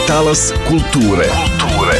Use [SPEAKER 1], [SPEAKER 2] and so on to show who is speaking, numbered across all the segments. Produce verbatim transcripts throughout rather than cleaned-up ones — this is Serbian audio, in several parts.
[SPEAKER 1] Talas kulture. Kulture.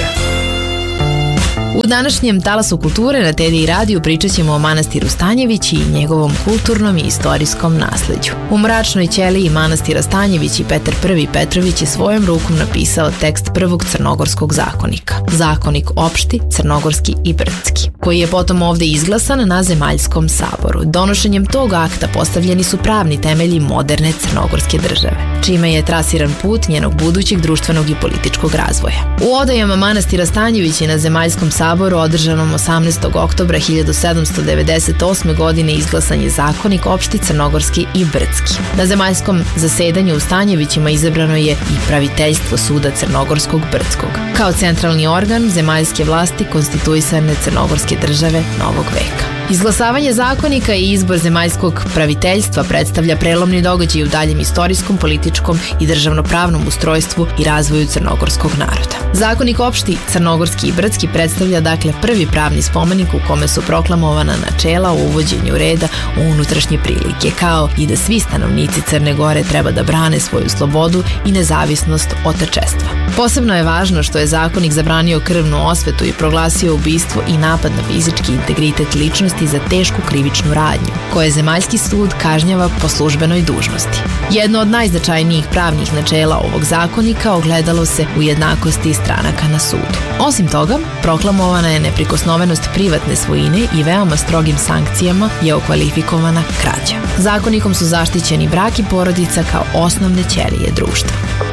[SPEAKER 2] U današnjem Talasu kulture na T D I radiju pričat ćemo o manastiru Stanjevići i njegovom kulturnom i istorijskom nasleđu. U mračnoj ćeliji manastira Stanjevići Petar Prvi Petrović je svojom rukom napisao tekst prvog crnogorskog zakonika. Zakonik opšti, crnogorski i brdski, koji je potom ovde izglasan na Zemaljskom saboru. Donošenjem tog akta postavljeni su pravni temelji moderne crnogorske države, čime je trasiran put njenog budućeg društvenog i političkog razvoja. U odajama manastira Stanjevići na Zemaljskom saboru održanom osamnaestog oktobra hiljadu sedamsto devedeset osme. godine izglasan je zakonik opšti, crnogorski i brdski. Na zemaljskom zasedanju u Stanjevićima izabrano je i praviteljstvo suda crnogorskog brdskog, kao centralni organ zemaljske vlasti konstituisane crnogorske države novog veka. Izglasavanje zakonika i izbor zemaljskog praviteljstva predstavlja prelomni događaj u daljem istorijskom, političkom i državnopravnom ustrojstvu i razvoju crnogorskog naroda. Zakonik opšti, crnogorski i brdski predstavlja dakle prvi pravni spomenik u kome su proklamovana načela o uvođenju reda u unutrašnje prilike, kao i da svi stanovnici Crne Gore treba da brane svoju slobodu i nezavisnost otačestva. Posebno je važno što je zakonik zabranio krvnu osvetu i proglasio ubistvo i napad na fizički integritet ličnosti za tešku krivičnu radnju, koje zemaljski sud kažnjava po službenoj dužnosti. Jedno od najznačajnijih pravnih načela ovog zakonika ogledalo se u jednakosti stranaka na sudu. Osim toga, proklamovana je neprikosnovenost privatne svojine i veoma strogim sankcijama je okvalifikovana krađa. Zakonikom su zaštićeni brak i porodica kao osnovne ćelije društva.